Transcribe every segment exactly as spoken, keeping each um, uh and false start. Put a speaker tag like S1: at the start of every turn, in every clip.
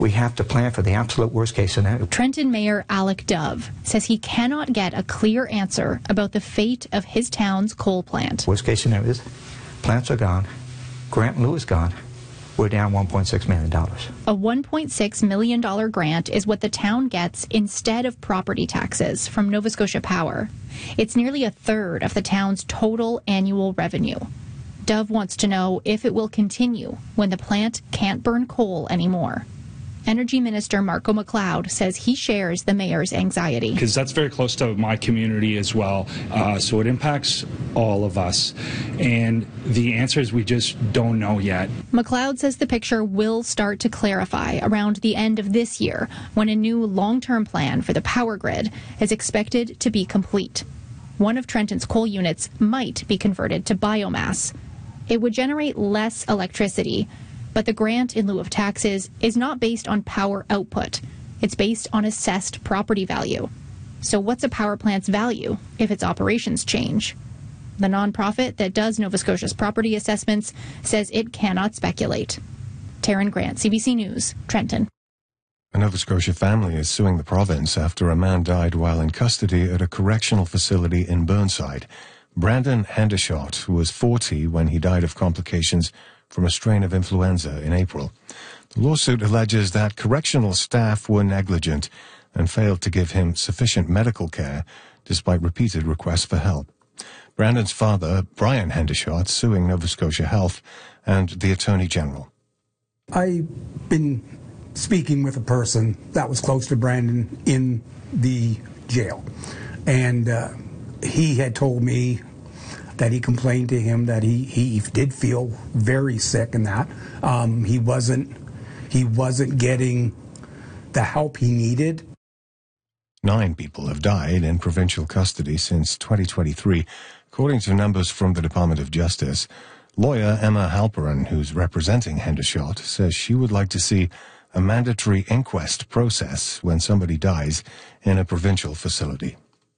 S1: We have to plan for the absolute worst case scenario.
S2: Trenton Mayor Alec Dove says he cannot get a clear answer about the fate of his town's coal plant.
S1: Worst case scenario is plants are gone, Grant and Lewis gone. We're down one point six million dollars.
S2: A one point six million dollars grant is what the town gets instead of property taxes from Nova Scotia Power. It's nearly a third of the town's total annual revenue. Dove wants to know if it will continue when the plant can't burn coal anymore. Energy Minister Marco McLeod says he shares the mayor's anxiety.
S3: Because that's very close to my community as well, uh, so it impacts all of us. And the answer is we just don't know yet.
S2: McLeod says the picture will start to clarify around the end of this year when a new long-term plan for the power grid is expected to be complete. One of Trenton's coal units might be converted to biomass. It would generate less electricity, but the grant in lieu of taxes is not based on power output. It's based on assessed property value. So what's a power plant's value if its operations change? The nonprofit that does Nova Scotia's property assessments says it cannot speculate. Taryn Grant, C B C News, Trenton.
S4: A Nova Scotia family is suing the province after a man died while in custody at a correctional facility in Burnside. Brandon Hendershot was forty when he died of complications from a strain of influenza in April. The lawsuit alleges that correctional staff were negligent and failed to give him sufficient medical care despite repeated requests for help. Brandon's father, Brian Hendershot, suing Nova Scotia Health and the Attorney General.
S5: I've been speaking with a person that was close to Brandon in the jail, and uh, he had told me that he complained to him that he, he did feel very sick and that um, he wasn't he wasn't getting the help he needed.
S4: Nine people have died in provincial custody since twenty twenty-three, according to numbers from the Department of Justice. Lawyer Emma Halperin, who's representing Hendershot, says she would like to see a mandatory inquest process when somebody dies in a provincial facility.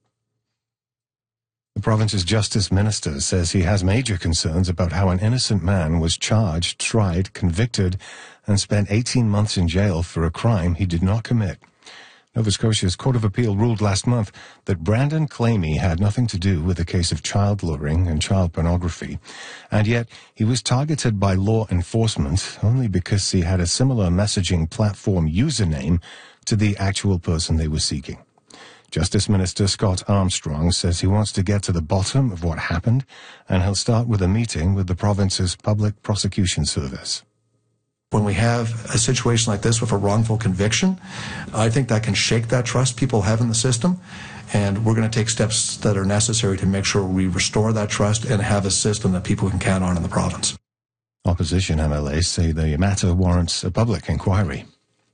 S4: The province's justice minister says he has major concerns about how an innocent man was charged, tried, convicted, and spent eighteen months in jail for a crime he did not commit. Nova Scotia's Court of Appeal ruled last month that Brandon Clamy had nothing to do with a case of child luring and child pornography, and yet he was targeted by law enforcement only because he had a similar messaging platform username to the actual person they were seeking. Justice Minister Scott Armstrong says he wants to get to the bottom of what happened, and he'll start with a meeting with the province's Public Prosecution Service.
S6: When we have a situation like this with a wrongful conviction, I think that can shake that trust people have in the system, and we're going to take steps that are necessary to make sure we restore that trust and have a system that people can count on in the province.
S4: Opposition M L As say the matter warrants a public inquiry.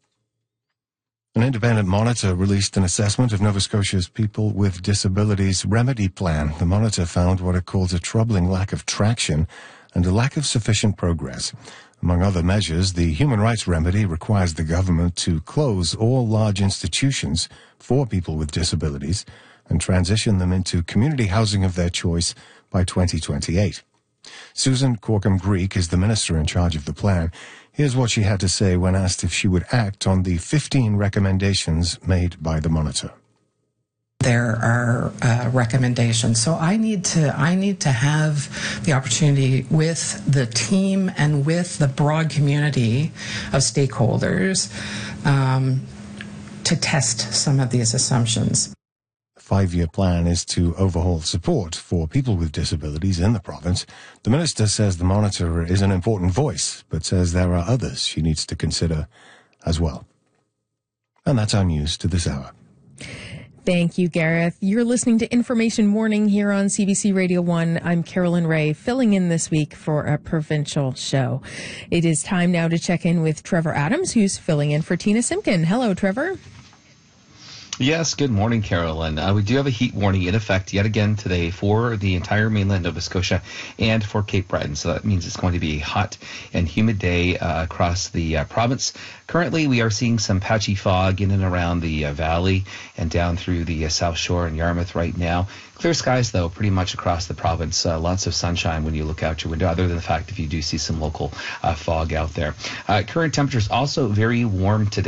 S4: An independent monitor released an assessment of Nova Scotia's People with Disabilities Remedy Plan. The monitor found what it calls a troubling lack of traction and a lack of sufficient progress. Among other measures, the human rights remedy requires the government to close all large institutions for people with disabilities and transition them into community housing of their choice by twenty twenty-eight. Susan Corkum-Greek is the minister in charge of the plan. Here's what she had to say when asked if she would act on the fifteen recommendations made by the monitor.
S7: There are uh, recommendations, so I need to I need to have the opportunity with the team and with the broad community of stakeholders um, to test some of these assumptions.
S4: The five-year plan is to overhaul support for people with disabilities in the province. The minister says the monitor is an important voice, but says there are others she needs to consider as well. And that's our news to this hour.
S8: Thank you, Gareth. You're listening to Information Morning here on C B C Radio one. I'm Carolyn Ray, filling in this week for a provincial show. It is time now to check in with Trevor Adams, who's filling in for Tina Simpkin. Hello, Trevor.
S9: Yes, good morning, Carolyn. Uh, we do have a heat warning in effect yet again today for the entire mainland Nova Scotia and for Cape Breton. So that means it's going to be a hot and humid day uh, across the uh, province. Currently, we are seeing some patchy fog in and around the uh, valley and down through the uh, South Shore and Yarmouth right now. Clear skies, though, pretty much across the province. Uh, lots of sunshine when you look out your window, other than the fact if you do see some local uh, fog out there. Uh, current temperatures also very warm today.